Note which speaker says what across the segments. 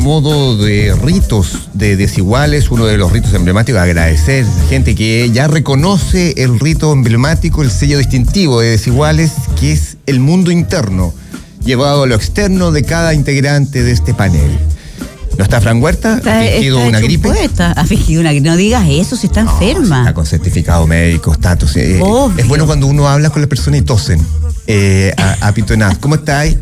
Speaker 1: modo de ritos de Desiguales, uno de los ritos emblemáticos, agradecer a gente que ya reconoce el rito emblemático, el sello distintivo de Desiguales, que es el mundo interno, llevado a lo externo de cada integrante de este panel. ¿No está Fran Huerta? ¿Ha fingido una gripe?
Speaker 2: Ha fingido una gripe. No digas eso, si está enferma.
Speaker 1: Está con certificado médico, estatus. Es bueno cuando uno habla con la persona y tosen. A pitonaz. ¿Cómo estáis?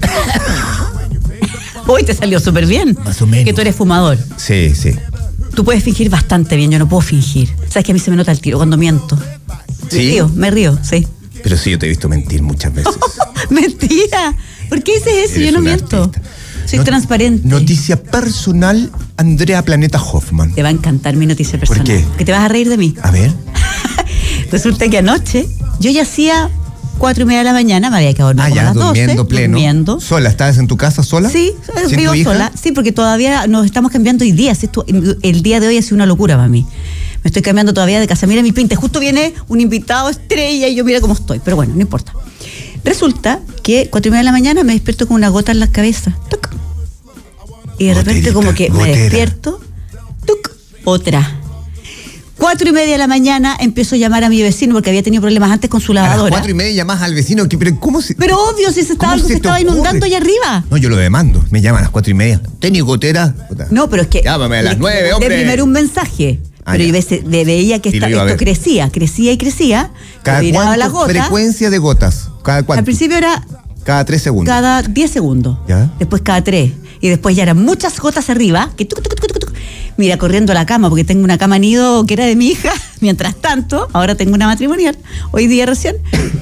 Speaker 2: Hoy te salió súper bien.
Speaker 1: Más o menos.
Speaker 2: Que tú eres fumador.
Speaker 1: Sí.
Speaker 2: Tú puedes fingir bastante bien, yo no puedo fingir. Sabes que a mí se me nota el tiro cuando miento.
Speaker 1: ¿Sí?
Speaker 2: Me río, sí.
Speaker 1: Pero sí, yo te he visto mentir muchas veces.
Speaker 2: Mentira. ¿Por qué dices eso?
Speaker 1: Eres
Speaker 2: yo no miento.
Speaker 1: Artista.
Speaker 2: Soy transparente.
Speaker 1: Noticia personal, Andrea Planeta Hoffman.
Speaker 2: Te va a encantar mi noticia personal.
Speaker 1: ¿Por qué?
Speaker 2: Que te vas a reír de mí.
Speaker 1: A ver.
Speaker 2: Resulta que anoche yo ya hacía 4:30 de la mañana, me había quedado dormida como a las 12.
Speaker 1: Durmiendo pleno.
Speaker 2: Durmiendo.
Speaker 1: ¿Sola? ¿Estabas en tu casa sola?
Speaker 2: Sí,
Speaker 1: ¿Sin
Speaker 2: vivo
Speaker 1: tu hija?
Speaker 2: sola. Sí, porque todavía nos estamos cambiando hoy día. El día de hoy ha sido una locura para mí. Me estoy cambiando todavía de casa. Mira mi pinta. Justo viene un invitado estrella y yo mira cómo estoy. Pero bueno, no importa. Resulta que 4:30 de la mañana me despierto con una gota en la cabeza. ¡Tuc! Y de repente como que me despierto. ¡Tuc! Otra. 4:30 de la mañana empiezo a llamar a mi vecino porque había tenido problemas antes con su lavadora.
Speaker 1: A las 4:30 llamás al vecino. Pero ¿cómo se...?
Speaker 2: Pero obvio, si algo se estaba inundando allá arriba.
Speaker 1: No, yo lo demando. Me llaman a las 4:30. ¿Tenés gotera?
Speaker 2: No, pero es que...
Speaker 1: Llámame a las 9, hombre.
Speaker 2: De primero un mensaje. Pero yo veía que esto crecía y crecía.
Speaker 1: ¿Cada cuánto frecuencia de gotas? ¿Cada cuánto?
Speaker 2: Al principio era...
Speaker 1: Cada 3 segundos.
Speaker 2: Cada 10 segundos.
Speaker 1: ¿Ya?
Speaker 2: Después cada 3. Y después ya eran muchas gotas arriba. Que mira, corriendo a la cama, porque tengo una cama nido que era de mi hija. Mientras tanto, ahora tengo una matrimonial. Hoy día recién.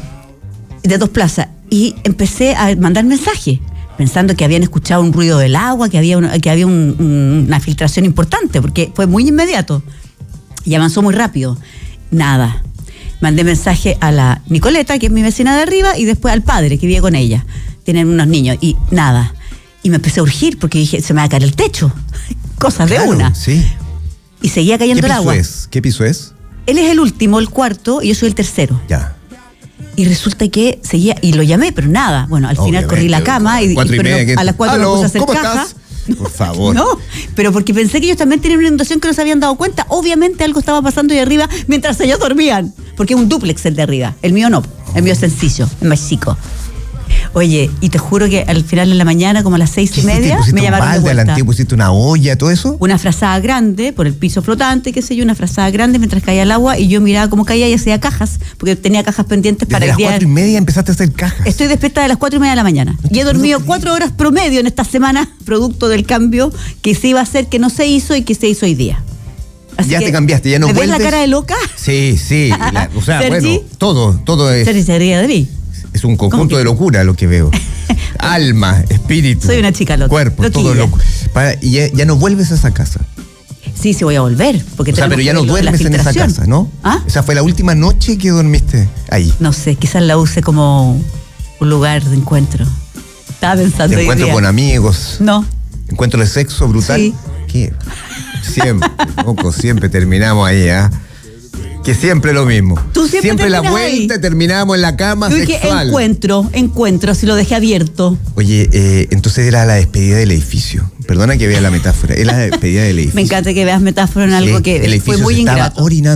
Speaker 2: De 2 plazas. Y empecé a mandar mensajes. Pensando que habían escuchado un ruido del agua, que había una filtración importante. Porque fue muy inmediato. Y avanzó muy rápido. Nada. Mandé mensaje a la Nicoleta, que es mi vecina de arriba, y después al padre, que vive con ella. Tienen unos niños, y nada. Y me empecé a urgir, porque dije, se me va a caer el techo. Cosas de una.
Speaker 1: Sí.
Speaker 2: Y seguía cayendo el agua.
Speaker 1: ¿Qué piso es?
Speaker 2: Él es el último, el cuarto, y yo soy el tercero.
Speaker 1: Ya.
Speaker 2: Y resulta que seguía, y lo llamé, pero nada. Bueno, al final corrí la cama, y a las 4 me puse a hacer caja.
Speaker 1: ¿Estás? Por favor.
Speaker 2: No, pero porque pensé que ellos también tenían una inundación que no se habían dado cuenta. Obviamente algo estaba pasando ahí arriba mientras ellos dormían. Porque es un dúplex el de arriba. El mío no. El mío es sencillo, es más chico. Oye, y te juro que al final de la mañana, como a las 6:30, me llamaron de vuelta.
Speaker 1: ¿Pusiste pusiste una olla, todo eso?
Speaker 2: Una frazada grande por el piso flotante, qué sé yo, una frazada grande mientras caía el agua, y yo miraba cómo caía y hacía cajas, porque tenía cajas pendientes para el día.
Speaker 1: Desde las 4:30 empezaste a hacer cajas.
Speaker 2: Estoy despierta de las 4:30 de la mañana. Y he dormido 4 horas promedio en esta semana, producto del cambio que se iba a hacer, que no se hizo y que se hizo hoy día. Así
Speaker 1: ya te cambiaste, ya no vuelves.
Speaker 2: ¿Ves la cara de loca?
Speaker 1: Sí. O sea,
Speaker 2: Sergi,
Speaker 1: bueno, todo es...
Speaker 2: Sergi se ríe de mí.
Speaker 1: Es un conjunto de locura lo que veo. Alma, espíritu.
Speaker 2: Soy una chica loca.
Speaker 1: Cuerpo, loquilla. Todo loco. Y ya no vuelves a esa casa.
Speaker 2: Sí, voy a volver. Porque
Speaker 1: pero ya no duermes en esa casa, ¿no?
Speaker 2: ¿Ah?
Speaker 1: Esa fue la última noche que dormiste ahí.
Speaker 2: No sé, quizás la use como un lugar de encuentro. Estaba pensando
Speaker 1: ¿De encuentro con amigos?
Speaker 2: No.
Speaker 1: ¿Encuentro de sexo brutal?
Speaker 2: Sí.
Speaker 1: ¿Qué? Siempre terminamos ahí, ¿ah? Que siempre lo mismo.
Speaker 2: Tú siempre
Speaker 1: la vuelta
Speaker 2: ahí.
Speaker 1: Terminamos en la cama sexual.
Speaker 2: Encuentro, así lo dejé abierto.
Speaker 1: Oye, entonces era la despedida del edificio. Perdona que vea la metáfora. Es la despedida del edificio.
Speaker 2: Me encanta que veas metáfora en algo que fue muy ingrato.